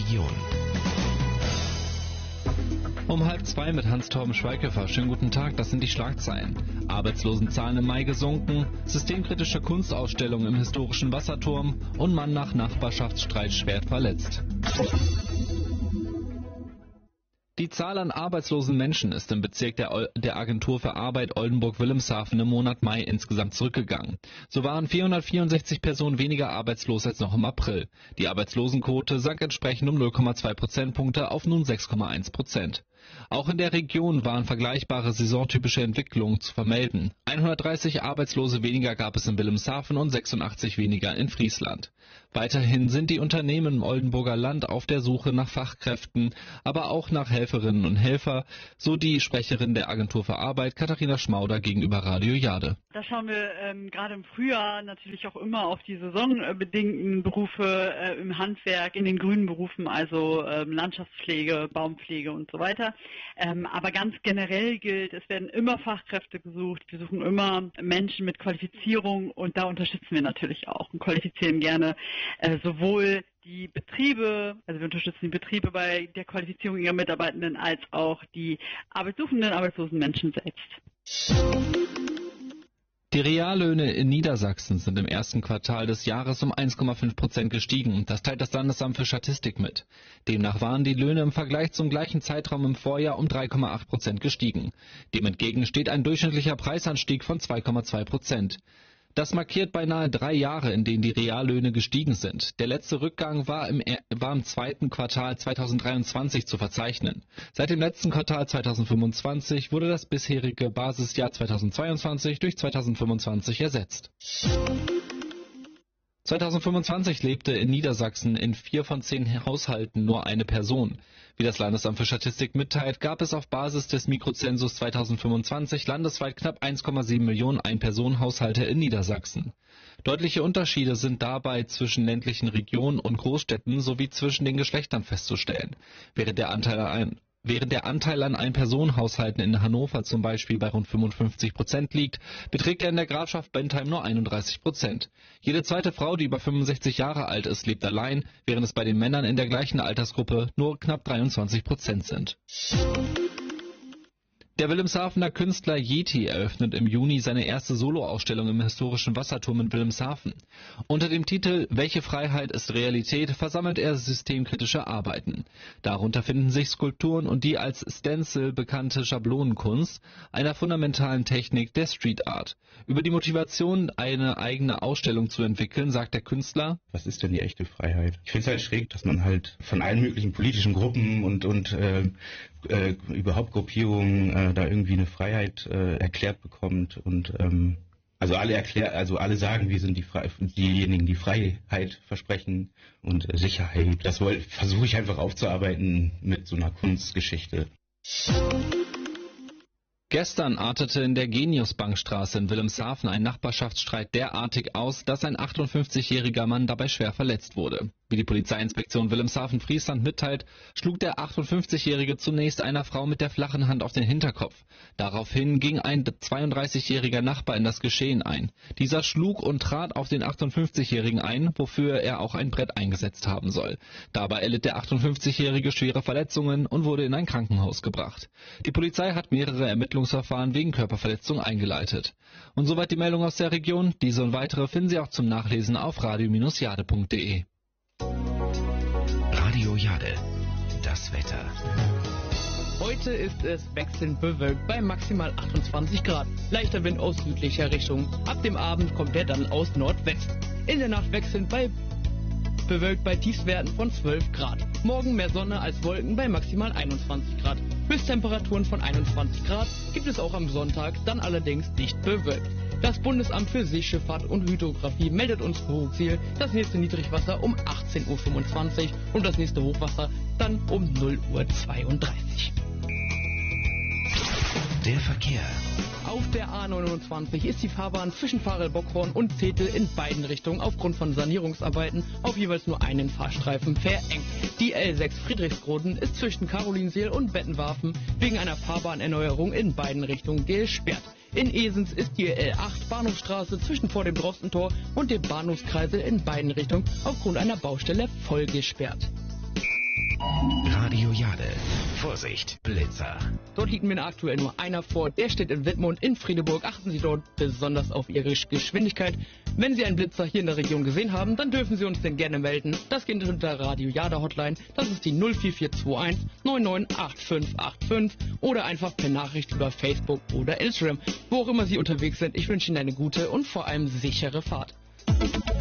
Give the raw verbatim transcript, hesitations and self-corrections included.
Region. Um halb zwei mit Hans-Torben Schweighöfer. Schönen guten Tag, das sind die Schlagzeilen. Arbeitslosenzahlen im Mai gesunken, systemkritische Kunstausstellung im historischen Wasserturm und Mann nach Nachbarschaftsstreit schwer verletzt. Die Zahl an arbeitslosen Menschen ist im Bezirk der, der Agentur für Arbeit Oldenburg-Wilhelmshaven im Monat Mai insgesamt zurückgegangen. So waren vierhundertvierundsechzig Personen weniger arbeitslos als noch im April. Die Arbeitslosenquote sank entsprechend um null Komma zwei Prozentpunkte auf nun sechs Komma eins Prozent. Auch in der Region waren vergleichbare saisontypische Entwicklungen zu vermelden. hundertdreißig Arbeitslose weniger gab es in Wilhelmshaven und sechsundachtzig weniger in Friesland. Weiterhin sind die Unternehmen im Oldenburger Land auf der Suche nach Fachkräften, aber auch nach Helferinnen und Helfer, so die Sprecherin der Agentur für Arbeit, Katharina Schmauder, gegenüber Radio Jade. Da schauen wir ähm, gerade im Frühjahr natürlich auch immer auf die saisonbedingten Berufe äh, im Handwerk, in den grünen Berufen, also ähm, Landschaftspflege, Baumpflege und so weiter. Ähm, aber ganz generell gilt, es werden immer Fachkräfte gesucht. Wir suchen immer Menschen mit Qualifizierung und da unterstützen wir natürlich auch und qualifizieren gerne äh, sowohl die Betriebe, also wir unterstützen die Betriebe bei der Qualifizierung ihrer Mitarbeitenden als auch die arbeitssuchenden, arbeitslosen Menschen selbst. Die Reallöhne in Niedersachsen sind im ersten Quartal des Jahres um eins Komma fünf Prozent gestiegen. Das teilt das Landesamt für Statistik mit. Demnach waren die Löhne im Vergleich zum gleichen Zeitraum im Vorjahr um drei Komma acht Prozent gestiegen. Dem entgegen steht ein durchschnittlicher Preisanstieg von zwei Komma zwei Prozent. Das markiert beinahe drei Jahre, in denen die Reallöhne gestiegen sind. Der letzte Rückgang war im, war im zweiten Quartal zweitausenddreiundzwanzig zu verzeichnen. Seit dem letzten Quartal zweitausendfünfundzwanzig wurde das bisherige Basisjahr zweitausendzweiundzwanzig durch zweitausendfünfundzwanzig ersetzt. zweitausendfünfundzwanzig lebte in Niedersachsen in vier von zehn Haushalten nur eine Person. Wie das Landesamt für Statistik mitteilt, gab es auf Basis des Mikrozensus zweitausendfünfundzwanzig landesweit knapp eins Komma sieben Millionen Ein-Personen-Haushalte in Niedersachsen. Deutliche Unterschiede sind dabei zwischen ländlichen Regionen und Großstädten sowie zwischen den Geschlechtern festzustellen. Während der Anteil an Während der Anteil an Ein-Personen-Haushalten in Hannover zum Beispiel bei rund fünfundfünfzig Prozent liegt, beträgt er in der Grafschaft Bentheim nur einunddreißig Prozent. Jede zweite Frau, die über fünfundsechzig Jahre alt ist, lebt allein, während es bei den Männern in der gleichen Altersgruppe nur knapp dreiundzwanzig Prozent sind. Der Wilhelmshavener Künstler Yeti eröffnet im Juni seine erste Soloausstellung im historischen Wasserturm in Wilhelmshaven. Unter dem Titel »Welche Freiheit ist Realität« versammelt er systemkritische Arbeiten. Darunter finden sich Skulpturen und die als Stencil bekannte Schablonenkunst, einer fundamentalen Technik der Street Art. Über die Motivation, eine eigene Ausstellung zu entwickeln, sagt der Künstler: Was ist denn die echte Freiheit? Ich finde es halt schräg, dass man halt von allen möglichen politischen Gruppen und, und äh, äh, überhaupt Gruppierungen äh, da irgendwie eine Freiheit äh, erklärt bekommt und ähm, also alle erklär, also alle sagen, wir sind die Fre- diejenigen, die Freiheit versprechen und äh, Sicherheit. Das versuche ich einfach aufzuarbeiten mit so einer Kunstgeschichte. Gestern artete in der Geniusbankstraße in Wilhelmshaven ein Nachbarschaftsstreit derartig aus, dass ein achtundfünfzigjähriger Mann dabei schwer verletzt wurde. Wie die Polizeiinspektion Wilhelmshaven-Friesland mitteilt, schlug der achtundfünfzigjährige zunächst einer Frau mit der flachen Hand auf den Hinterkopf. Daraufhin ging ein zweiunddreißigjähriger Nachbar in das Geschehen ein. Dieser schlug und trat auf den achtundfünfzigjährigen ein, wofür er auch ein Brett eingesetzt haben soll. Dabei erlitt der achtundfünfzigjährige schwere Verletzungen und wurde in ein Krankenhaus gebracht. Die Polizei hat mehrere Ermittlungsverfahren wegen Körperverletzung eingeleitet. Und soweit die Meldung aus der Region. Diese und weitere finden Sie auch zum Nachlesen auf radio Bindestrich jade punkt de. Radio Jade, das Wetter. Heute ist es wechselnd bewölkt bei maximal achtundzwanzig Grad. Leichter Wind aus südlicher Richtung. Ab dem Abend kommt er dann aus Nordwest. In der Nacht wechselnd bei bewölkt bei Tiefstwerten von zwölf Grad. Morgen mehr Sonne als Wolken bei maximal einundzwanzig Grad. Höchsttemperaturen von einundzwanzig Grad gibt es auch am Sonntag, dann allerdings nicht bewölkt. Das Bundesamt für Seeschifffahrt und Hydrographie meldet uns für Hochziel das nächste Niedrigwasser um achtzehn Uhr fünfundzwanzig und das nächste Hochwasser dann um null Uhr zweiunddreißig. Der Verkehr. Auf der A neunundzwanzig ist die Fahrbahn zwischen Farel-Bockhorn und Zetel in beiden Richtungen aufgrund von Sanierungsarbeiten auf jeweils nur einen Fahrstreifen verengt. Die L sechs Friedrichsroden ist zwischen Karolinseel und Bettenwarfen wegen einer Fahrbahnerneuerung in beiden Richtungen gesperrt. In Esens ist die L acht Bahnhofstraße zwischen vor dem Drostentor und dem Bahnhofskreisel in beiden Richtungen aufgrund einer Baustelle voll gesperrt. Radio Jade. Vorsicht, Blitzer. Dort liegt mir aktuell nur einer vor. Der steht in Wittmund in Friedeburg. Achten Sie dort besonders auf Ihre Geschwindigkeit. Wenn Sie einen Blitzer hier in der Region gesehen haben, dann dürfen Sie uns den gerne melden. Das geht unter Radio Jade Hotline. Das ist die null vier vier zwei eins neun neun acht fünf acht fünf oder einfach per Nachricht über Facebook oder Instagram. Wo auch immer Sie unterwegs sind, ich wünsche Ihnen eine gute und vor allem sichere Fahrt.